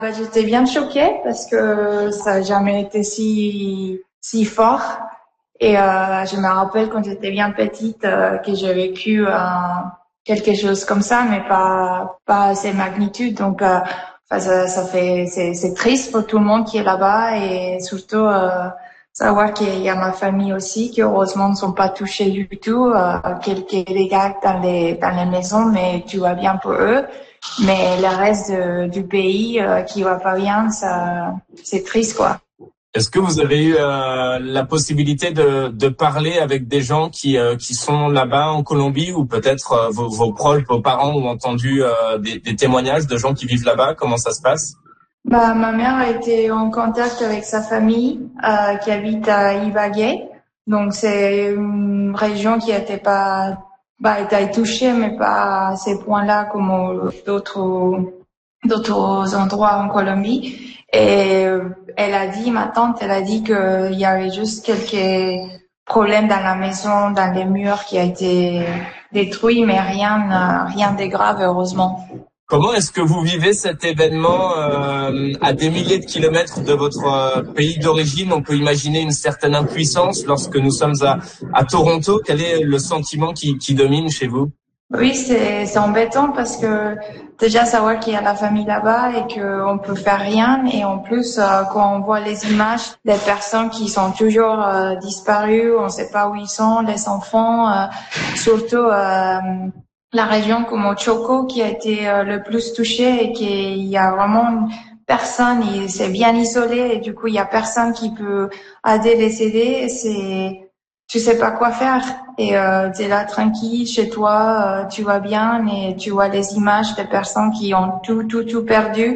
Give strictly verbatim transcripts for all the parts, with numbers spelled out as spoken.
Bah, j'étais bien choquée parce que ça n'a jamais été si si fort. Et euh, je me rappelle quand j'étais bien petite euh, que j'ai vécu euh, quelque chose comme ça, mais pas pas à ces magnitudes. Donc, euh, enfin, ça, ça fait c'est c'est triste pour tout le monde qui est là-bas et surtout euh, savoir qu'il y a ma famille aussi qui heureusement ne sont pas touchés du tout. Euh, quelques dégâts dans les dans les maisons, mais tout va bien pour eux. Mais le reste de, du pays euh, qui va pas bien, ça, c'est triste, quoi. Est-ce que vous avez eu euh, la possibilité de, de parler avec des gens qui euh, qui sont là-bas en Colombie ou peut-être euh, vos, vos proches, vos parents ont entendu euh, des, des témoignages de gens qui vivent là-bas? Comment ça se passe? Bah, ma mère a été en contact avec sa famille euh, qui habite à Ibagué. Donc, c'est une région qui n'était pas bah, été touchée, mais pas à ces points-là comme d'autres d'autres endroits en Colombie. Et elle a dit, ma tante, elle a dit qu'il y avait juste quelques problèmes dans la maison, dans les murs qui a été détruits, mais rien, rien de grave, heureusement. Comment est-ce que vous vivez cet événement euh, à des milliers de kilomètres de votre euh, pays d'origine? On peut imaginer une certaine impuissance lorsque nous sommes à, à Toronto. Quel est le sentiment qui, qui domine chez vous? Oui, c'est c'est embêtant parce que déjà savoir qu'il y a la famille là-bas et qu'on peut faire rien, et en plus euh, quand on voit les images des personnes qui sont toujours euh, disparues, on ne sait pas où ils sont, les enfants, euh, surtout euh, la région comme Choco qui a été euh, le plus touchée et qu'il y a vraiment personne, il c'est bien isolé et du coup il y a personne qui peut aider les aider. C'est tu sais pas quoi faire et euh, t'es là tranquille chez toi, euh, tu vas bien et tu vois les images des personnes qui ont tout tout tout perdu,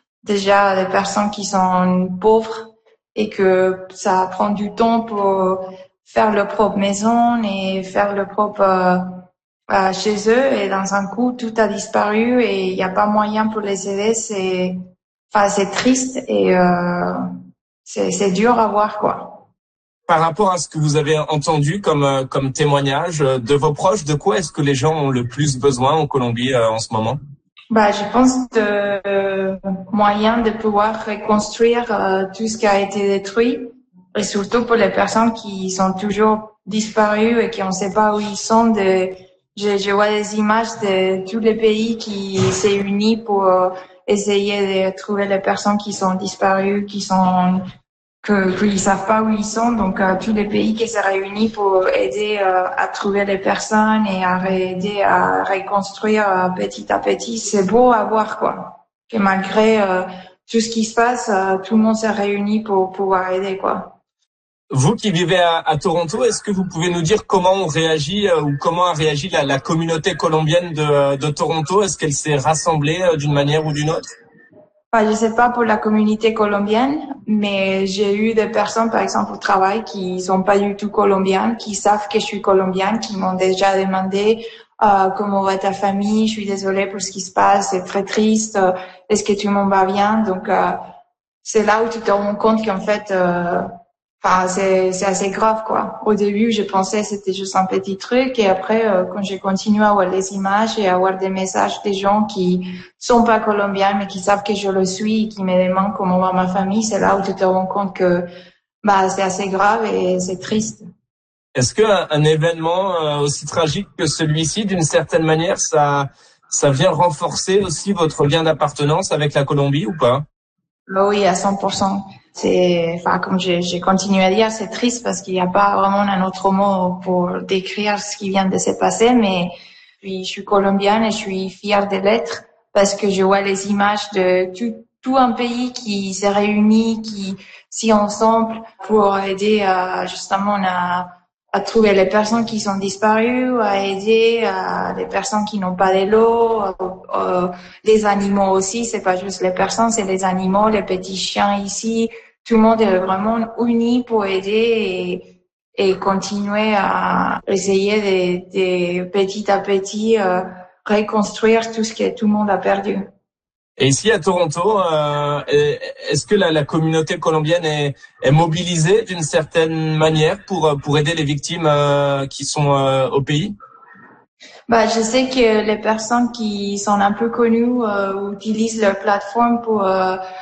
déjà des personnes qui sont pauvres et que ça prend du temps pour faire leur propre maison et faire le propre euh, euh, chez eux, et dans un coup tout a disparu et il n'y a pas moyen pour les aider. C'est enfin c'est triste et euh, c'est c'est dur à voir, quoi. Par rapport à ce que vous avez entendu comme euh, comme témoignage euh, de vos proches, de quoi est-ce que les gens ont le plus besoin en Colombie euh, en ce moment? Bah, je pense de euh, moyens de pouvoir reconstruire euh, tout ce qui a été détruit, et surtout pour les personnes qui sont toujours disparues et qui on ne sait pas où ils sont. De, je, je vois des images de tous les pays qui s'est unis pour euh, essayer de trouver les personnes qui sont disparues, qui sont que qu'ils savent pas où ils sont. Donc euh, tous les pays qui se réunissent pour aider euh, à trouver les personnes et à aider à reconstruire euh, petit à petit. C'est beau à voir, quoi. Que malgré euh, tout ce qui se passe, euh, tout le monde s'est réuni pour pouvoir aider, quoi. Vous qui vivez à, à Toronto, est-ce que vous pouvez nous dire comment on réagit euh, ou comment a réagi la, la communauté colombienne de, de Toronto? Est-ce qu'elle s'est rassemblée euh, d'une manière ou d'une autre? Enfin, je sais pas pour la communauté colombienne, mais j'ai eu des personnes, par exemple, au travail, qui sont pas du tout colombiennes, qui savent que je suis colombienne, qui m'ont déjà demandé euh, comment va ta famille, je suis désolée pour ce qui se passe, c'est très triste, euh, est-ce que tout le monde va bien? Donc, euh, c'est là où tu te rends compte qu'en fait, euh, enfin, c'est, c'est assez grave, quoi. Au début, je pensais que c'était juste un petit truc, et après, euh, quand j'ai continué à voir les images et à voir des messages des gens qui sont pas colombiens, mais qui savent que je le suis et qui me demandent comment va ma famille, c'est là où tu te rends compte que, bah, c'est assez grave et c'est triste. Est-ce qu'un un événement euh, aussi tragique que celui-ci, d'une certaine manière, ça, ça vient renforcer aussi votre lien d'appartenance avec la Colombie ou pas? Oui, à cent pour cent. C'est, enfin, comme j'ai, j'ai continué à dire, c'est triste parce qu'il n'y a pas vraiment un autre mot pour décrire ce qui vient de se passer, mais je suis, je suis colombienne et je suis fière de l'être parce que je vois les images de tout, tout un pays qui s'est réuni, qui s'y ensemble pour aider à, justement, à, à trouver les personnes qui sont disparues, à aider à les personnes qui n'ont pas de l'eau, euh, les animaux aussi. C'est pas juste les personnes, c'est les animaux, les petits chiens ici. Tout le monde est vraiment uni pour aider et, et continuer à essayer de, de petit à petit euh, reconstruire tout ce que tout le monde a perdu. Et ici à Toronto, euh, est-ce que la, la communauté colombienne est, est mobilisée d'une certaine manière pour pour aider les victimes euh, qui sont euh, au pays? Bah, je sais que les personnes qui sont un peu connues euh, utilisent leur plateforme pour euh,